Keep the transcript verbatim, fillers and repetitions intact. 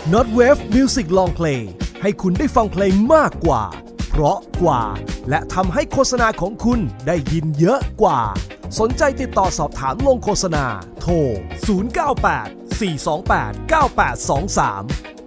Notwave Music Long Play ให้คุณได้ฟังเพลงมากกว่าเพราะกว่าและทำให้โฆษณาของคุณได้ยินเยอะกว่าสนใจติดต่อสอบถามลงโฆษณาโทรศูนย์ เก้า แปด สี่ สอง แปด เก้า แปด สอง สาม